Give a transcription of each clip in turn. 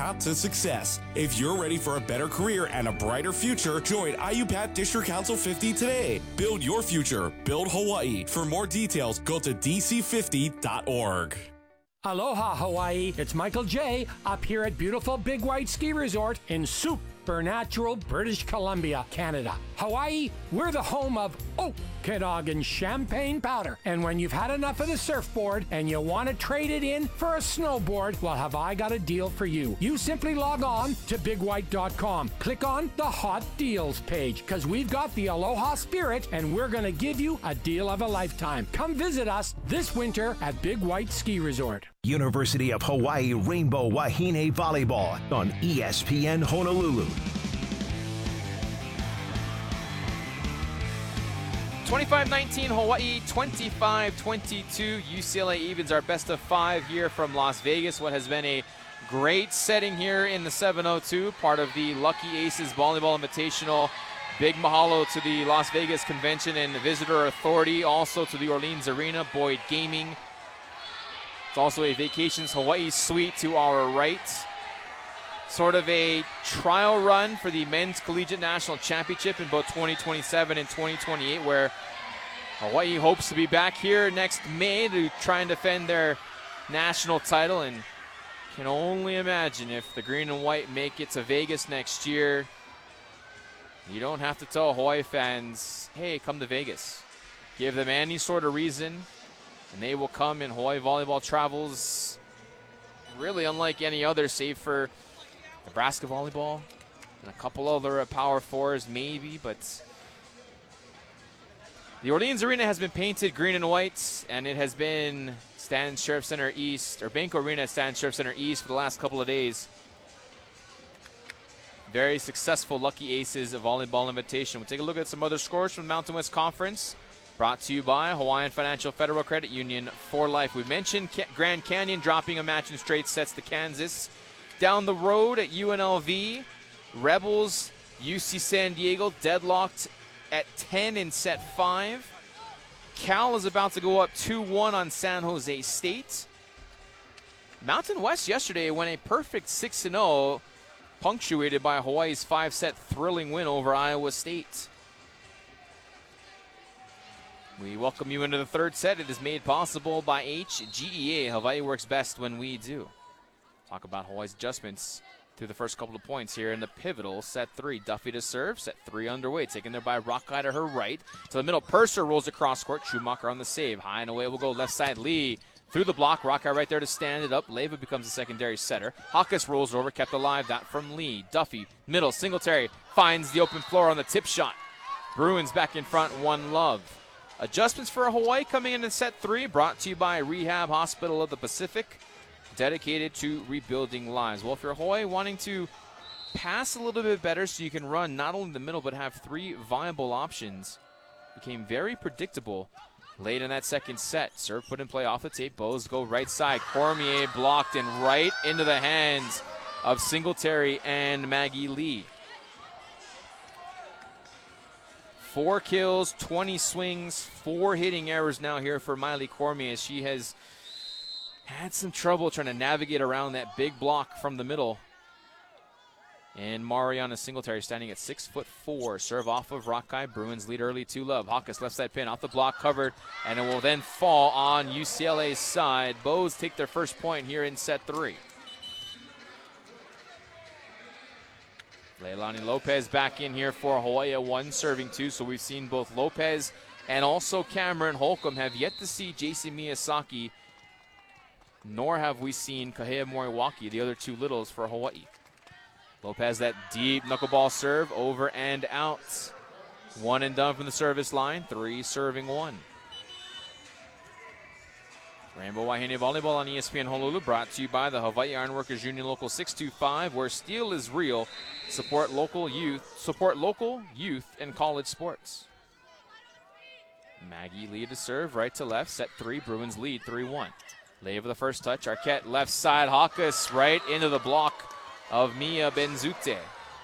path to success. If you're ready for a better career and a brighter future, join IUPAT District Council 50 today. Build your future. Build Hawaii. For more details, go to dc50.org. Aloha, Hawaii. It's Michael J. up here at beautiful Big White Ski Resort in supernatural British Columbia, Canada. Hawaii, we're the home of Okanagan champagne powder. And when you've had enough of the surfboard and you want to trade it in for a snowboard, well, have I got a deal for you. You simply log on to bigwhite.com. Click on the Hot Deals page, because we've got the Aloha spirit and we're going to give you a deal of a lifetime. Come visit us this winter at Big White Ski Resort. University of Hawaii Rainbow Wahine Volleyball on ESPN Honolulu. 25-19 Hawaii, 25-22 UCLA evens our best of 5 here from Las Vegas. What has been a great setting here in the 702, part of the Lucky Aces Volleyball Invitational. Big mahalo to the Las Vegas Convention and Visitor Authority, also to the Orleans Arena, Boyd Gaming. It's also a Vacations Hawaii suite to our right. Sort of a trial run for the Men's Collegiate National Championship in both 2027 and 2028, where Hawaii hopes to be back here next May to try and defend their national title, and can only imagine if the green and white make it to Vegas next year. You don't have to tell Hawaii fans, hey, come to Vegas. Give them any sort of reason, and they will come. In Hawaii volleyball travels really unlike any other, save for Nebraska volleyball and a couple other Power Fours maybe, but the Orleans Arena has been painted green and white, and it has been Stan Sheriff Center East, or Banco Arena Stan Sheriff Center East for the last couple of days. Very successful Lucky Aces Volleyball Invitation. We'll take a look at some other scores from the Mountain West Conference, brought to you by Hawaiian Financial Federal Credit Union for life. We mentioned Grand Canyon dropping a match in straight sets to Kansas. Down the road at UNLV, Rebels, UC San Diego deadlocked at 10 in set 5. Cal is about to go up 2-1 on San Jose State. Mountain West yesterday went a perfect 6-0, punctuated by Hawaii's 5-set thrilling win over Iowa State. We welcome you into the third set. It is made possible by HGEA. Hawaii works best when we do. Talk about Hawaii's adjustments through the first couple of points here in the pivotal set 3. Duffy to serve, set 3 underway. Taken there by Rockeye to her right. To the middle, Purser rolls across court. Schumacher on the save. High and away will go left side. Lee through the block. Rockeye right there to stand it up. Leva becomes the secondary setter. Hawkes rolls over, kept alive. That from Lee. Duffy, middle, Singletary finds the open floor on the tip shot. Bruins back in front, 1-0. Adjustments for Hawaii coming in set 3, brought to you by Rehab Hospital of the Pacific, dedicated to rebuilding lives. Well, if you're Hawaii wanting to pass a little bit better so you can run not only the middle but have 3 viable options, became very predictable late in that second set. Serve put in play off the tape. Bows go right side. Cormier blocked and right into the hands of Singletary and Maggie Lee. 4 kills, 20 swings, 4 hitting errors now here for Miley Cormier, as she has had some trouble trying to navigate around that big block from the middle. And Mariana Singletary standing at 6'4". Serve off of Rockeye. Bruins lead early 2-0. Hawkes left side pin off the block, covered, and it will then fall on UCLA's side. Bows take their first point here in set 3. Leilani Lopez back in here for Hawaii at 1, serving 2. So we've seen both Lopez and also Cameron Holcomb. Have yet to see JC Miyazaki, nor have we seen Kahea Moriwaki, the other 2 littles for Hawaii. Lopez, that deep knuckleball serve, over and out. 1 and done from the service line, 3 serving 1. Rainbow Wahine Volleyball on ESPN Honolulu, brought to you by the Hawaii Ironworkers Union Local 625, where steel is real. Support local youth and college sports. Maggie Lee to serve, right to left, set 3. Bruins lead 3-1. Leva the first touch. Arquette left side. Hawkes right into the block of Mia Benzute.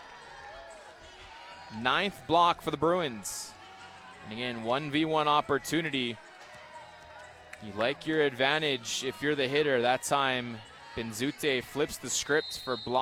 9th block for the Bruins. And again, 1v1 opportunity. You like your advantage if you're the hitter. That time, Benzute flips the script for block.